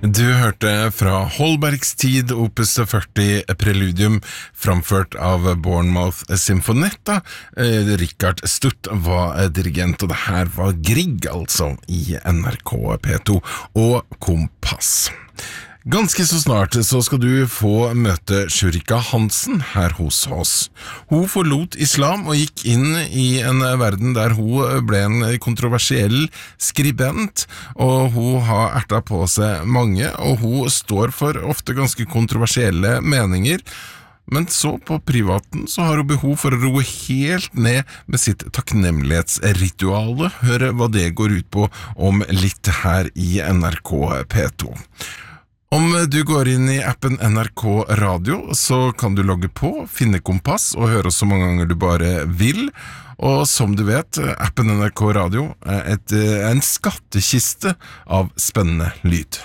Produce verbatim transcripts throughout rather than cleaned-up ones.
Du hørte fra Holbergs tid opus førti Preludium framført av Bournemouth Symfonetta. Richard Stutt var dirigent, og det her var Grieg altså i N R K P to og Kompass. Ganske så snart så skal du få møte Shurika Hansen her hos oss. Hun forlot islam og gikk inn i en verden der hun ble en kontroversiell skribent, og hun har ertet på seg mange, og hun står for ofte ganske kontroversielle meninger. Men så på privaten så har hun behov for å roe helt ned med sitt takknemlighetsrituale. Høre hva det går ut på om litt her i N R K P to. Om du går inn i appen N R K Radio, så kan du logge på, finne Kompass og høre så mange ganger du bare vil. Og som du vet, appen N R K Radio er et, en skattekiste av spennende lyd.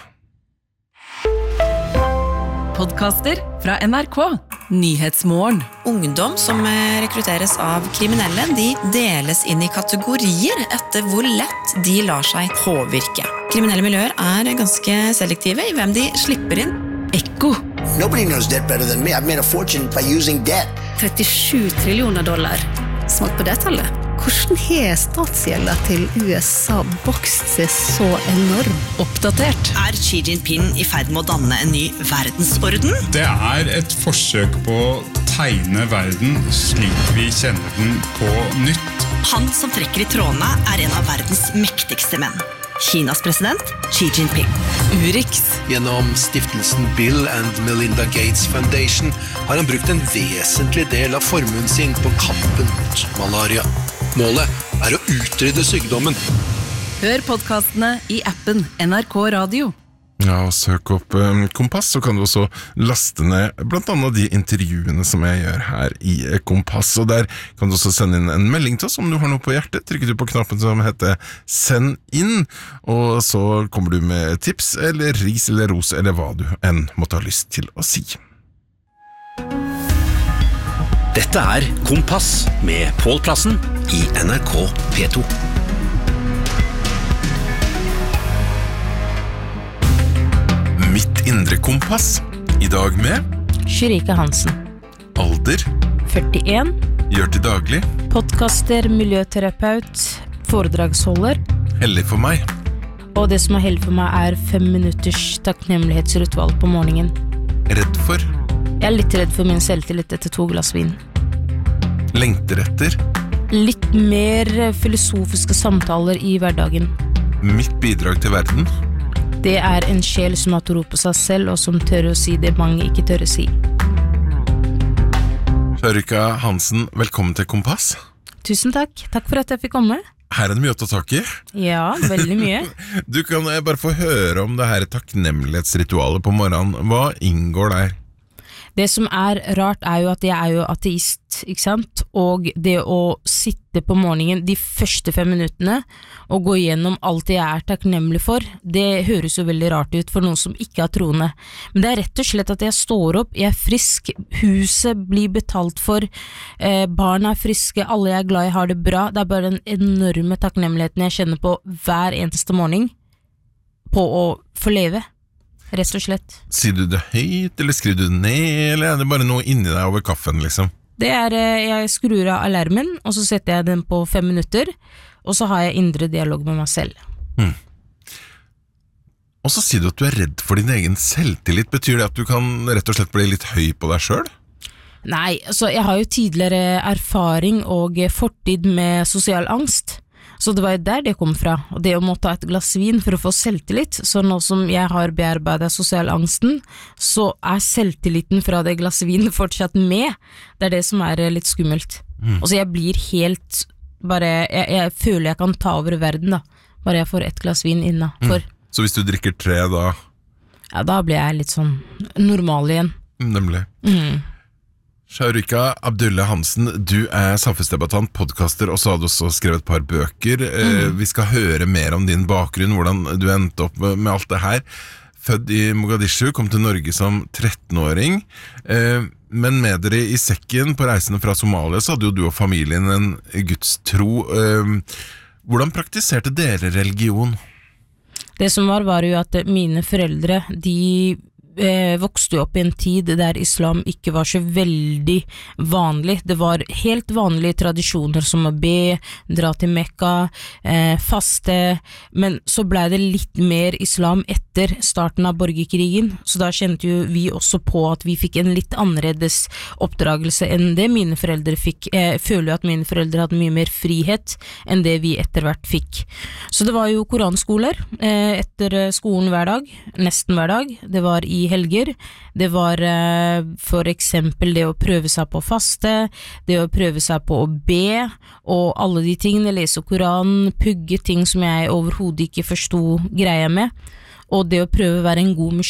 Podcaster fra N R K. Nyhetsmorgen. Ungdom som rekrutteres av kriminelle, de deles inn i kategorier etter hvor lett de lar seg påvirke. Kriminelle miljøer er ganske selektive i hvem de slipper inn. Ekko. Nobody knows debt better than me. I've made a fortune by using debt. trettisju trillioner dollar. Smak på det tallet. Hvordan har statsgjelda til U S A vokst seg så enorm? Oppdatert. Er Xi Jinping i ferd med å danne en ny verdensorden? Det er et forsøk på å tegne verden slik vi kjenner den på nytt. Han som trekker i trådene er en av verdens mektigste menn. Kinas president, Xi Jinping. Urix. Gjennom stiftelsen Bill and Melinda Gates Foundation har han brukt en vesentlig del av formuen sin på kampen mot malaria. Målet er å utrydde sykdommen. Hør podcastene i appen N R K Radio. Ja, og søk opp um, Kompass, så kan du også laste ned blant annet de intervjuene som jeg gjør her i Kompass, og der kan du også sende inn en melding til oss om du har noe på hjertet. Trykker du på knappen som heter Send inn, og så kommer du med tips, eller ris eller ros, eller hva du enn måtte ha lyst til å si. Dette er Kompass med Pål Plassen i N R K P to. Mitt indre kompass, i dag med Shurika Hansen. Alder førtien. Gjør til daglig Podcaster, miljøterapeut, foredragsholder. Hellig for meg. Og det som er heldig for meg er fem minutters takknemlighetsritual på morgenen. Redd for Jeg er litt redd for min selvtillit etter to glass vin. Lengter etter Litt mer filosofiske samtaler i hverdagen. Mitt bidrag til verden. Det er en sjel som har tro på seg selv, og som tør å si det mange ikke tør å si. Shurika Hansen, velkommen til Kompass. Tusen takk. Takk for at jeg fikk komme. Her er det mye å ta tak i. Ja, veldig mye. Du kan bare få høre om det her takknemlighetsritualet på morgenen. Hva inngår der? Det som er rart er jo at jeg er jo ateist, ikke sant? Og det å sitte på morgenen de første fem minuttene og gå gjennom alt det jeg er takknemlig for, det høres jo veldig rart ut for noen som ikke har troende. Men det er rett og slett at jeg står opp, jeg er frisk, huset blir betalt for, eh, barna er friske, alle jeg er glad i har det bra. Det er bare den enorme takknemligheten jeg kjenner på hver eneste morgen på å få leve. Rett og slett. Sier du det høyt, eller skriver du det ned, eller er det bare noe inni deg over kaffen, liksom? Det er, jeg skrur av alarmen, og så setter jeg den på fem minutter, og så har jeg indre dialog med meg selv. Mm. Og så sier du at du er redd for din egen selvtillit. Betyr det at du kan rett og slett bli litt høy på deg selv? Nei, altså jeg har jo tidligere erfaring og fortid med sosial angst. Så det var jo der det kom fra, og det å måtte ta et glass vin for å få selvtillit, så nå som jeg har bearbeidet sosial angsten, så er selvtilliten fra det glass vin fortsatt med. Det er det som er litt skummelt. Mm. Og så jeg blir helt, bare, jeg, jeg føler jeg kan ta over verden da, bare jeg får et glass vin inna. For, mm. Så hvis du drikker tre da? Ja, da blir jeg litt sånn normal igjen. Nemlig. Mm. Shurika Abdulle Hansen, du er samfunnsdebattant, podcaster, og så har du også skrevet et par bøker. Mm. Vi skal høre mer om din bakgrunn, hvordan du endte opp med alt det her. Født i Mogadishu, kom til Norge som trettenåring, men med dere i sekken på reisene fra Somalia, så hadde jo du og familien en gudstro. Hvordan praktiserte dere religion? Det som var var jo at mine foreldre, de eh, vokste jo opp i en tid der islam ikke var så veldig vanlig. Det var helt vanlige tradisjoner som å be, dra til Mekka, eh, faste, men så ble det litt mer islam etter starten av borgerkrigen, så da kjente jo vi også på at vi fikk en litt annerledes oppdragelse enn det mine foreldre fikk. Jeg føler jo at mine foreldre hadde mye mer frihet enn det vi etter hvert fikk. Så det var jo koranskoler eh, etter skolen hver dag, nesten hver dag. Det var i helger. Det var eh, for eksempel det å prøve seg på faste, det å prøve seg på å be, og alle de tingene, lese Koran, pugge ting som jeg overhodet ikke forstod greia med, og det å prøve å være en god muslim.